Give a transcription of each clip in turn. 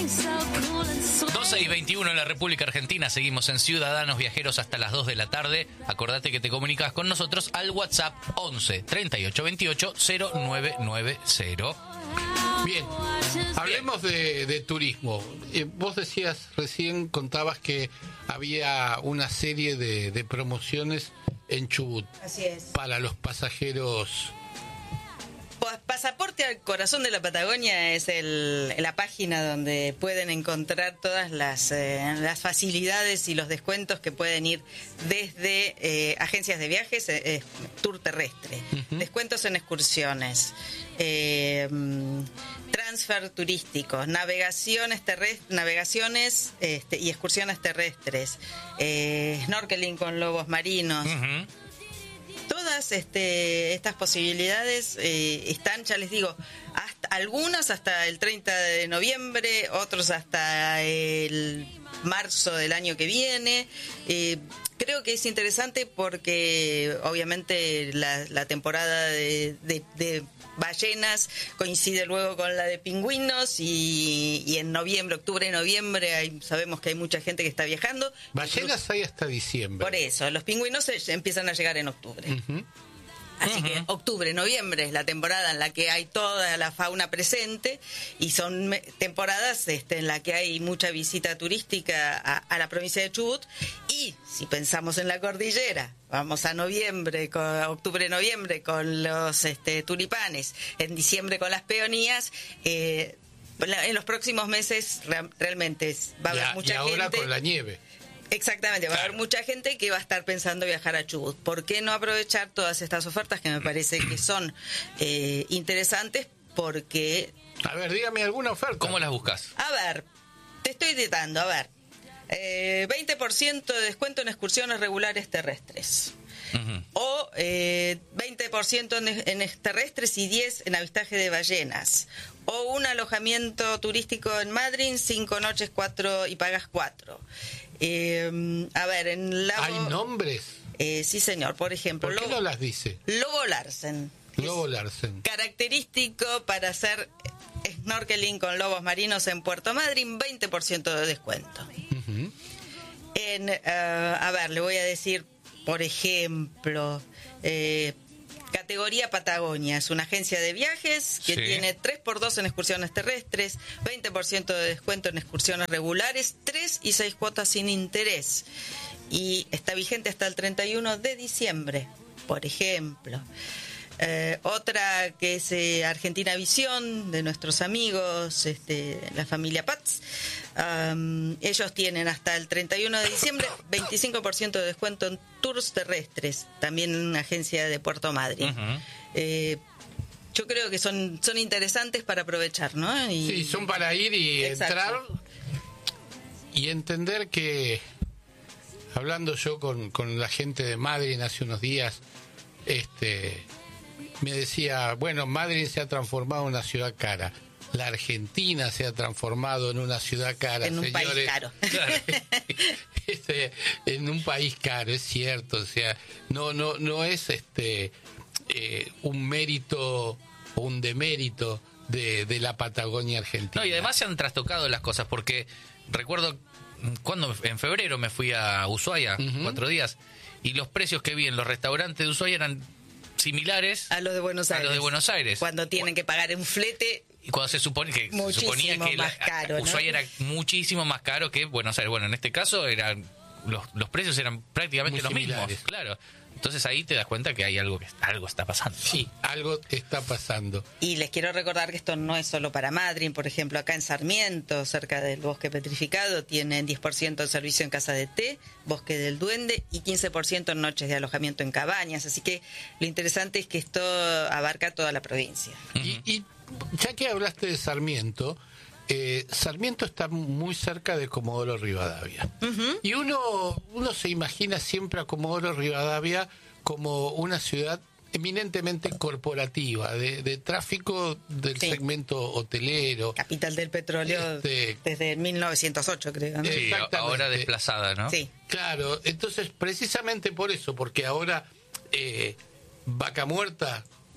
12:21 en la República Argentina. Seguimos en Ciudadanos Viajeros hasta las 2 de la tarde. Acordate que te comunicas con nosotros al WhatsApp 11 38 28 0990. Bien, hablemos de turismo. Vos decías, recién contabas que había una serie de promociones en Chubut. Así es. Para los pasajeros. Pasaporte al Corazón de la Patagonia es la página donde pueden encontrar todas las facilidades y los descuentos que pueden ir desde agencias de viajes, tour terrestre, descuentos en excursiones, transfer turísticos, navegaciones y excursiones terrestres, snorkeling con lobos marinos. Todas estas posibilidades están, ya les digo, algunos hasta el 30 de noviembre, otros hasta el marzo del año que viene. Creo que es interesante porque obviamente la temporada de ballenas coincide luego con la de pingüinos y en octubre, noviembre sabemos que hay mucha gente que está viajando. Ballenas hay hasta diciembre. Por eso, los pingüinos empiezan a llegar en octubre. Así que octubre, noviembre es la temporada en la que hay toda la fauna presente y son temporadas en la que hay mucha visita turística a la provincia de Chubut. Y si pensamos en la cordillera, vamos a octubre-noviembre con los tulipanes, en diciembre con las peonías. En los próximos meses realmente va a haber mucha gente. Y ahora con la nieve. Exactamente, va a haber mucha gente que va a estar pensando viajar a Chubut. ¿Por qué no aprovechar todas estas ofertas que me parece que son interesantes? Porque... A ver, dígame alguna oferta. ¿Cómo las buscas? A ver, te estoy dando, 20% de descuento en excursiones regulares terrestres. O 20% en terrestres y 10% en avistaje de ballenas. O un alojamiento turístico en Madryn, 5 noches, 4 y pagas 4. A ver, en Lago... ¿Hay nombres? Sí, señor. Por ejemplo... ¿Por qué no las dice? Lobo Larsen. Lobo Larsen. Característico para hacer snorkeling con lobos marinos en Puerto Madryn, 20% de descuento. A ver, le voy a decir, por ejemplo... Categoría Patagonia, es una agencia de viajes que tiene 3x2 en excursiones terrestres, 20% de descuento en excursiones regulares, 3 y 6 cuotas sin interés. Y está vigente hasta el 31 de diciembre, por ejemplo. Otra que es Argentina Visión, de nuestros amigos, la familia Pats. Ellos tienen hasta el 31 de diciembre 25% de descuento en tours terrestres, también en una agencia de Puerto Madryn. Yo creo que son interesantes para aprovechar, ¿no? Sí, son para ir y entrar y entender que, hablando yo con la gente de Madryn hace unos días, me decía, bueno, Madryn se ha transformado en una ciudad cara. La Argentina se ha transformado en una ciudad cara, en un señores. país caro. Claro. En un país caro, es cierto. O sea, no es un mérito o un demérito de la Patagonia argentina. No, y además se han trastocado las cosas, porque recuerdo cuando en febrero me fui a Ushuaia, 4 días, y los precios que vi en los restaurantes de Ushuaia eran similares a los de Buenos Aires. Cuando tienen que pagar un flete. Y cuando se suponía que más caro, Ushuaia era muchísimo más caro que Buenos Aires. Bueno, en este caso los precios eran prácticamente los mismos. Claro. Entonces ahí te das cuenta que hay algo está pasando. Sí, algo está pasando. Y les quiero recordar que esto no es solo para Madryn. Por ejemplo, acá en Sarmiento, cerca del Bosque Petrificado, tienen 10% de servicio en casa de té, Bosque del Duende, y 15% en noches de alojamiento en cabañas. Así que lo interesante es que esto abarca toda la provincia. Y ya que hablaste de Sarmiento, Sarmiento está muy cerca de Comodoro Rivadavia. Y uno se imagina siempre a Comodoro Rivadavia como una ciudad eminentemente corporativa, de tráfico del segmento hotelero. Capital del petróleo desde 1908, creo, ¿no? Sí, ahora desplazada, ¿no? Sí. Claro, entonces precisamente por eso, porque ahora Vaca Muerta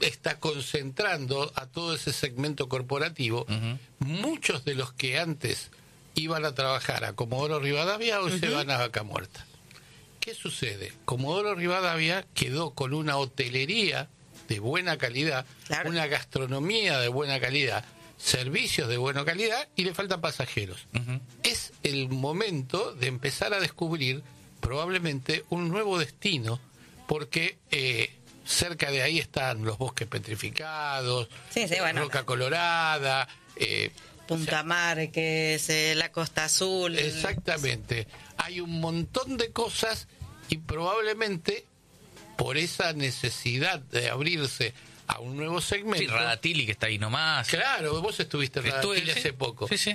está concentrando a todo ese segmento corporativo. Muchos de los que antes iban a trabajar a Comodoro Rivadavia hoy se van a Vaca Muerta. ¿Qué sucede? Comodoro Rivadavia quedó con una hotelería de buena calidad, claro, una gastronomía de buena calidad, servicios de buena calidad y le faltan pasajeros. Es el momento de empezar a descubrir probablemente un nuevo destino, porque cerca de ahí están los bosques petrificados, bueno, Roca Colorada, Punta Márquez, la Costa Azul. Exactamente. Hay un montón de cosas y probablemente por esa necesidad de abrirse a un nuevo segmento. Sí, Radatili, que está ahí nomás. Claro, vos estuviste en Radatili hace poco. Sí.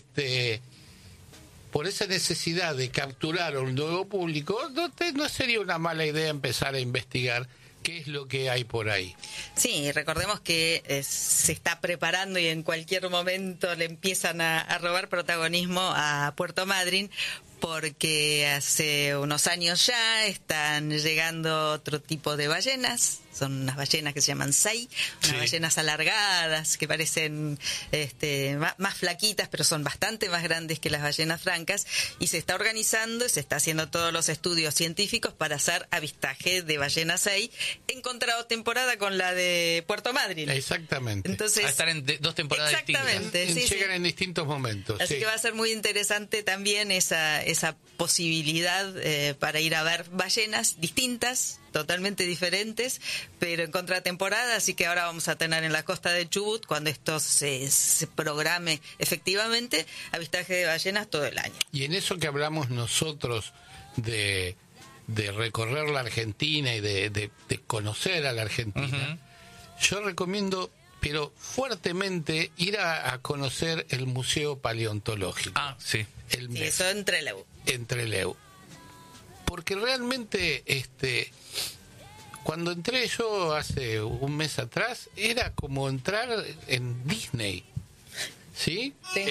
Por esa necesidad de capturar a un nuevo público, no sería una mala idea empezar a investigar qué es lo que hay por ahí. Sí, recordemos que se está preparando y en cualquier momento le empiezan a robar protagonismo a Puerto Madryn, porque hace unos años ya están llegando otro tipo de ballenas. Son unas ballenas que se llaman sei, unas ballenas alargadas que parecen más flaquitas, pero son bastante más grandes que las ballenas francas, y se está organizando, se está haciendo todos los estudios científicos para hacer avistaje de ballenas sei en contratemporada con la de Puerto Madryn. Exactamente. Entonces, a estar en dos temporadas exactamente, distintas. Llegan en distintos momentos. Así que va a ser muy interesante también esa posibilidad para ir a ver ballenas distintas, totalmente diferentes, pero en contratemporada. Así que ahora vamos a tener en la costa de Chubut, cuando esto se programe efectivamente, avistaje de ballenas todo el año. Y en eso que hablamos nosotros de recorrer la Argentina y de conocer a la Argentina, yo recomiendo, pero fuertemente, ir a conocer el Museo Paleontológico. Ah, sí. Eso en Trelew. En Trelew. Porque realmente, cuando entré yo hace un mes atrás, era como entrar en Disney. ¿Sí? Sí.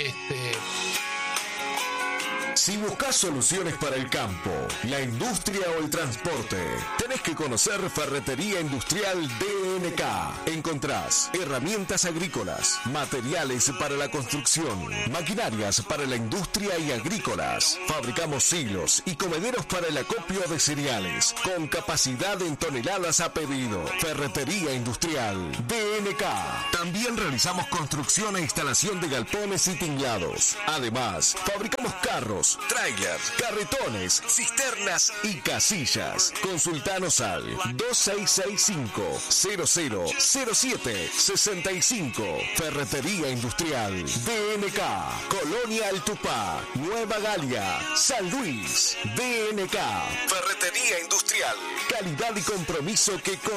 Si buscas soluciones para el campo, la industria o el transporte, tenés que conocer Ferretería Industrial DNK. Encontrás herramientas agrícolas, materiales para la construcción, maquinarias para la industria y agrícolas. Fabricamos silos y comederos para el acopio de cereales, con capacidad en toneladas a pedido. Ferretería Industrial DNK. También realizamos construcción e instalación de galpones y tinglados. Además, fabricamos carros, trailers, carretones, cisternas y casillas. Consultanos al 2665-000765. Ferretería Industrial DNK. Colonia El Tupá, Nueva Galia, San Luis. DNK. Ferretería Industrial. Calidad y compromiso que